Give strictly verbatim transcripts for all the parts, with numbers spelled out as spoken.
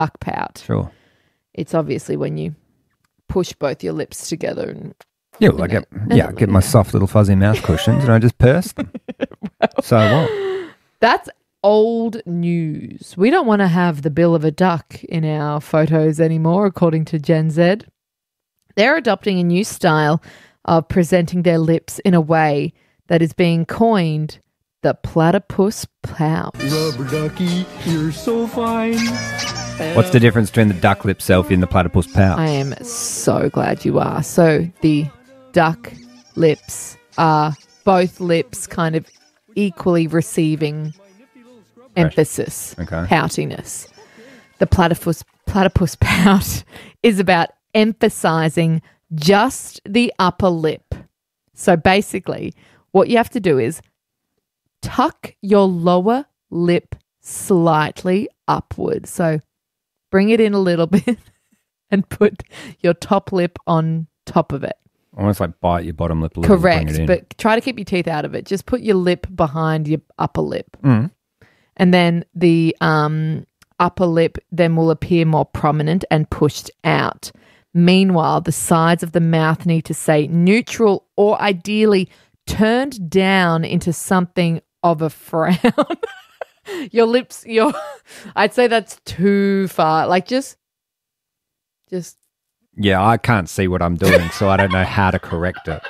duck pout. Sure. It's obviously when you push both your lips together and Yeah, well, I get yeah, I get my soft little fuzzy mouth cushions and I just purse them. well, so what? That's old news. We don't want to have the bill of a duck in our photos anymore, according to Gen Z. They're adopting a new style of presenting their lips in a way that is being coined the platypus pout. Rubber ducky, you're so fine. What's the difference between the duck lip selfie and the platypus pout? I am so glad you are. So the duck lips are both lips kind of equally receiving emphasis, Okay. poutiness. The platypus platypus pout is about emphasizing just the upper lip. So basically, what you have to do is tuck your lower lip slightly upward. So bring it in a little bit and put your top lip on top of it. Almost like bite your bottom lip a little. Correct, bring it in. but try to keep your teeth out of it. Just put your lip behind your upper lip. Mm. And then the um, upper lip then will appear more prominent and pushed out. Meanwhile, the sides of the mouth need to stay neutral or ideally turned down into something of a frown. Your lips, your I'd say that's too far. Like just, just. Yeah, I can't see what I'm doing, so I don't know how to correct it.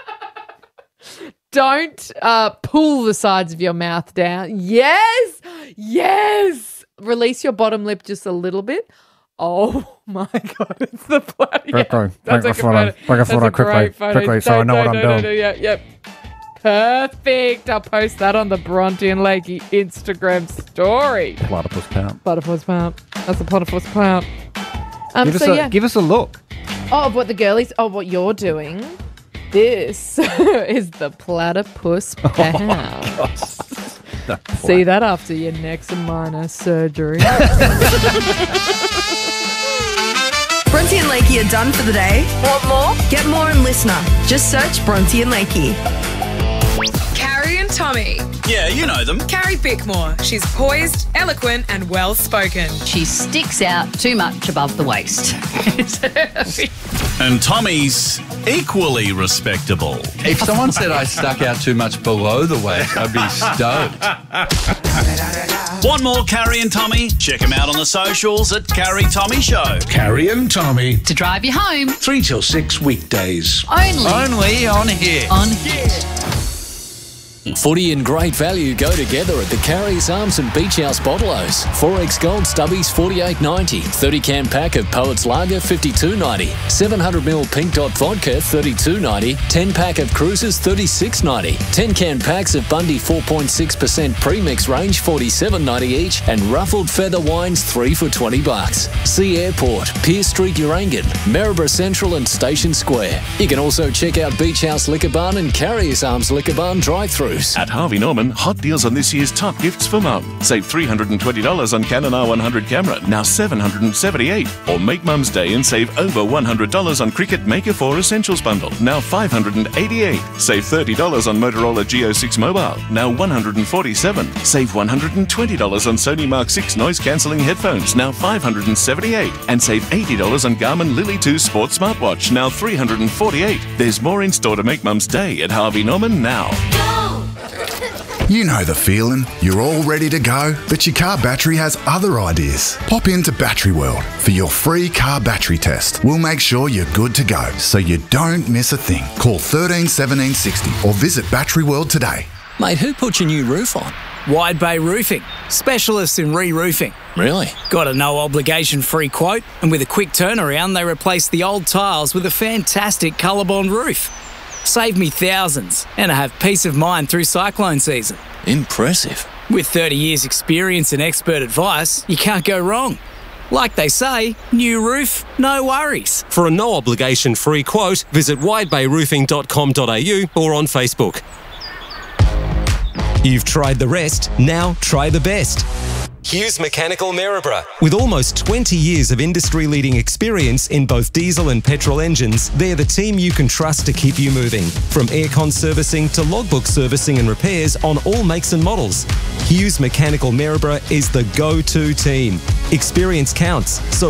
Don't uh, pull the sides of your mouth down. Yes, yes. Release your bottom lip just a little bit. Oh my God, it's the bloody. Quickly, Yeah, that's take a photo. Take a photo quickly, quickly, so I know what I'm doing. Yep, yep. Perfect. I'll post that on the Bronte and Lakey Instagram story. Platypus pout. Platypus pout. That's a platypus pout. Um, Give us so a yeah. give us a look. Oh, of what the girlies, oh, what you're doing. This is the platypus pout. See that after your next minor surgery. Bronte and Lakey are done for the day. Want more? Get more on Listener. Just search Bronte and Lakey. Carrie and Tommy. Yeah, you know them. Carrie Bickmore. She's poised, eloquent, and well-spoken. She sticks out too much above the waist. And Tommy's equally respectable. If someone said I stuck out too much below the waist, I'd be stoked. Want more Carrie and Tommy? Check them out on the socials at Carrie Tommy Show. Carrie and Tommy. To drive you home. Three till six weekdays. Only. Only on here. On here. Footy and great value go together at the Carriers Arms and Beach House Bottle-Os. four X Gold Stubbies forty-eight ninety, thirty can pack of Poets Lager fifty-two ninety, seven hundred milliliter Pink Dot Vodka thirty-two ninety, ten pack of Cruisers thirty-six ninety, ten can packs of Bundy four point six percent premix range forty-seven ninety each, and Ruffled Feather Wines three for twenty bucks. See Airport, Pierce Street, Urangan, Maryborough Central and Station Square. You can also check out Beach House Liquor Barn and Carriers Arms Liquor Barn drive-through. At Harvey Norman, hot deals on this year's top gifts for mum. Save three hundred twenty dollars on Canon R one hundred camera, now seven hundred seventy-eight dollars. Or make Mum's Day and save over one hundred dollars on Cricut Maker four Essentials bundle, now five hundred eighty-eight dollars. Save thirty dollars on Motorola G O six Mobile, now one hundred forty-seven dollars. Save one hundred twenty dollars on Sony Mark six noise-cancelling headphones, now five hundred seventy-eight dollars. And save eighty dollars on Garmin Lily two Sports Smartwatch, now three hundred forty-eight dollars. There's more in store to make Mum's Day at Harvey Norman now. You know the feeling. You're all ready to go, but your car battery has other ideas. Pop into Battery World for your free car battery test. We'll make sure you're good to go, so you don't miss a thing. Call thirteen seventeen sixty or visit Battery World today. Mate, who put your new roof on? Wide Bay Roofing, specialists in re-roofing. Really? Got a no-obligation free quote, and with a quick turnaround, they replace the old tiles with a fantastic ColourBond roof. Save me thousands, and I have peace of mind through cyclone season. Impressive. With thirty years experience and expert advice, you can't go wrong. Like they say, new roof, no worries. For a no-obligation free quote, visit wide bay roofing dot com dot a u or on Facebook. You've tried the rest, now try the best. Hughes Mechanical Maryborough. With almost twenty years of industry-leading experience in both diesel and petrol engines, they're the team you can trust to keep you moving. From aircon servicing to logbook servicing and repairs on all makes and models, Hughes Mechanical Maryborough is the go-to team. Experience counts, so